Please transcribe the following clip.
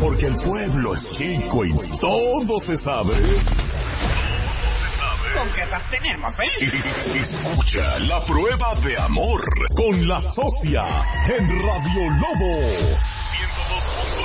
Porque el pueblo es chico y todo se sabe. ¿Con qué edad tenemos, Escucha La Prueba de Amor con la socia en Radio Lobo 102.5.